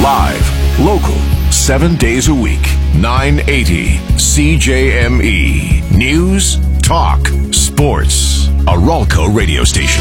Live, local, 7 days a week, 980 CJME. News, talk, sports. A Ralco radio station.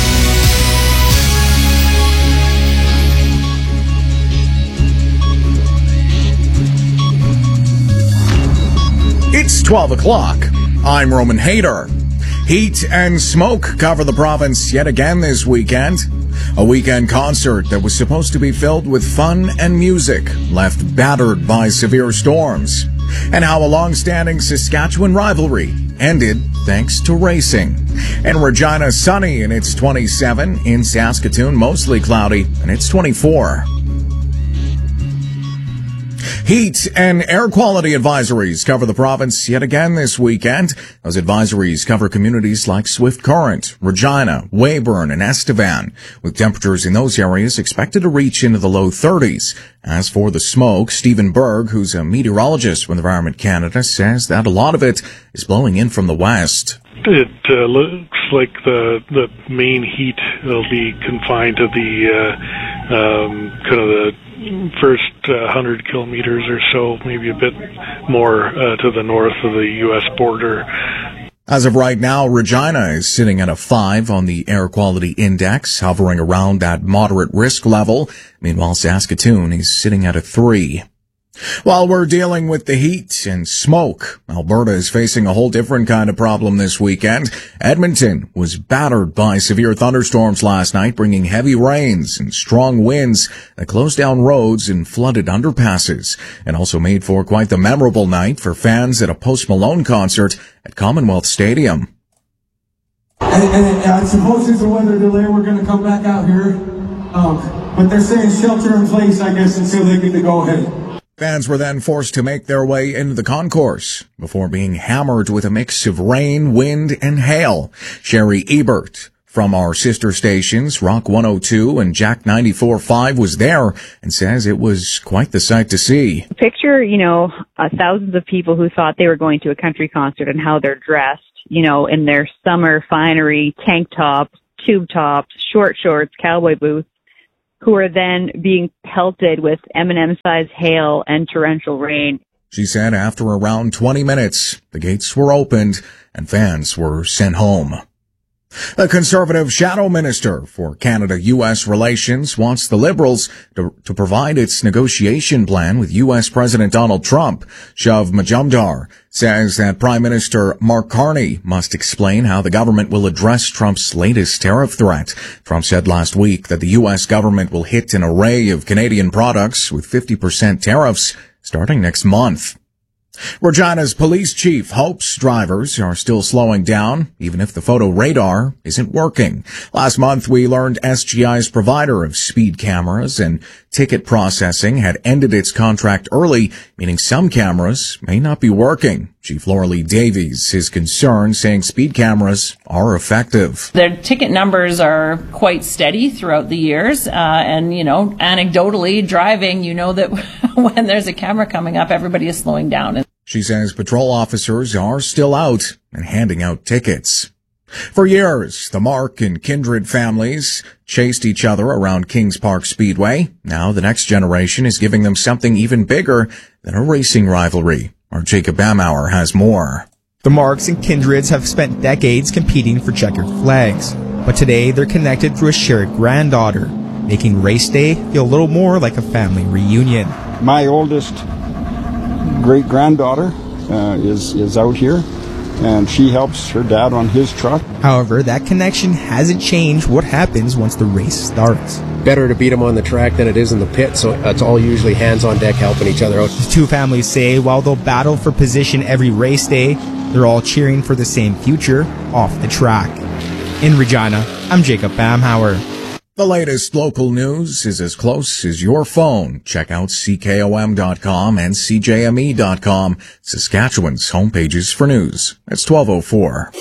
It's 12 o'clock. I'm Roman Hayter. Heat and smoke cover the province yet again this weekend. A weekend concert that was supposed to be filled with fun and music left battered by severe storms. And how a long-standing Saskatchewan rivalry ended thanks to racing. In Regina, sunny and it's 27. In Saskatoon, mostly cloudy and it's 24. Heat and air quality advisories cover the province yet again this weekend. Those advisories cover communities like Swift Current, Regina, Weyburn, and Estevan, with temperatures in those areas expected to reach into the low 30s. As for the smoke, Stephen Berg, who's a meteorologist with Environment Canada, says that a lot of it is blowing in from the west. It looks like the main heat will be confined to the kind of the first 100 kilometers or so, maybe a bit more to the north of the U.S. border. As of right now, Regina is sitting at a 5 on the air quality index, hovering around that moderate risk level. Meanwhile, Saskatoon is sitting at a 3. While we're dealing with the heat and smoke, Alberta is facing a whole different kind of problem this weekend. Edmonton was battered by severe thunderstorms last night, bringing heavy rains and strong winds that closed down roads and flooded underpasses, and also made for quite the memorable night for fans at a Post Malone concert at Commonwealth Stadium. And I suppose there's a weather delay. We're going to come back out here. But they're saying shelter in place, I guess, until they get the go-ahead. Fans were then forced to make their way into the concourse before being hammered with a mix of rain, wind, and hail. Sherry Ebert from our sister stations, Rock 102 and Jack 94.5, was there and says it was quite the sight to see. Picture, thousands of people who thought they were going to a country concert and how they're dressed, in their summer finery, tank tops, tube tops, short shorts, cowboy boots, who are then being pelted with M&M-sized hail and torrential rain. She said after around 20 minutes, the gates were opened and fans were sent home. The Conservative shadow minister for Canada-U.S. relations wants the Liberals to provide its negotiation plan with U.S. President Donald Trump. Shav Majumdar says that Prime Minister Mark Carney must explain how the government will address Trump's latest tariff threat. Trump said last week that the U.S. government will hit an array of Canadian products with 50% tariffs starting next month. Regina's police chief hopes drivers are still slowing down, even if the photo radar isn't working. Last month, we learned SGI's provider of speed cameras and ticket processing had ended its contract early, meaning some cameras may not be working. Chief Laura-Lee Davies is concerned, saying speed cameras are effective. Their ticket numbers are quite steady throughout the years, and, anecdotally driving, that when there's a camera coming up, everybody is slowing down. She says patrol officers are still out and handing out tickets. For years, the Mark and Kindred families chased each other around Kings Park Speedway. Now the next generation is giving them something even bigger than a racing rivalry. Our Jacob Bamauer has more. The Marks and Kindreds have spent decades competing for checkered flags, but today they're connected through a shared granddaughter, making race day feel a little more like a family reunion. My oldest great-granddaughter is out here, and she helps her dad on his truck. However, that connection hasn't changed what happens once the race starts. Better to beat them on the track than it is in the pit, so it's all usually hands on deck helping each other out. The two families say while they'll battle for position every race day, they're all cheering for the same future off the track. In Regina, I'm Jacob Bamhauer. The latest local news is as close as your phone. Check out CKOM.com and CJME.com, Saskatchewan's homepages for news. It's 12:04.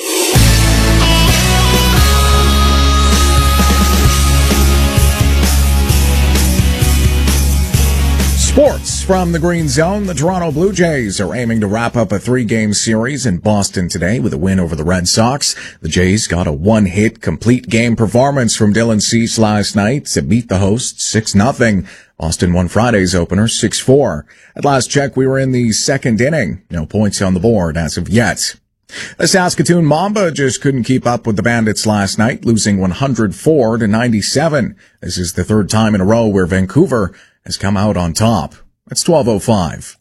Sports from the Green Zone. The Toronto Blue Jays are aiming to wrap up a 3-game series in Boston today with a win over the Red Sox. The Jays got a one-hit complete game performance from Dylan Cease last night to beat the hosts 6-0. Boston won Friday's opener 6-4. At last check, we were in the second inning. No points on the board as of yet. The Saskatoon Mamba just couldn't keep up with the Bandits last night, losing 104-97. This is the third time in a row where Vancouver has come out on top. It's 12:05.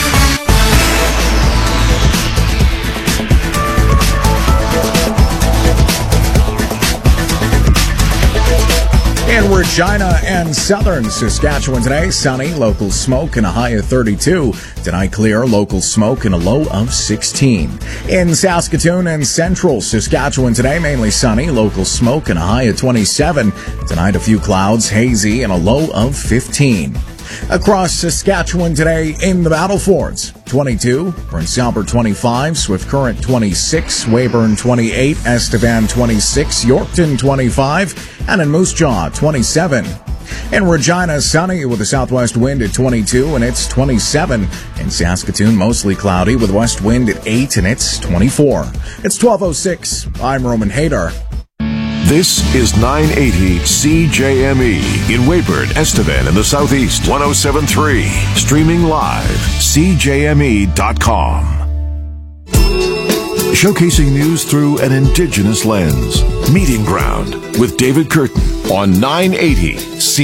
In Regina and southern Saskatchewan today, sunny, local smoke and a high of 32. Tonight clear, local smoke and a low of 16. In Saskatoon and central Saskatchewan today, mainly sunny, local smoke and a high of 27. Tonight a few clouds, hazy and a low of 15. Across Saskatchewan today in the Battlefords, 22, Prince Albert 25, Swift Current 26, Weyburn 28, Estevan 26, Yorkton 25, and in Moose Jaw 27. In Regina, sunny with a southwest wind at 22 and it's 27. In Saskatoon, mostly cloudy with west wind at 8 and it's 24. It's 12:06. I'm Roman Hader. This is 980 CJME in Weyburn, Estevan, and the Southeast, 107.3. Streaming live, CJME.com. Showcasing news through an Indigenous lens. Meeting Ground with David Curtin on 980 CJME.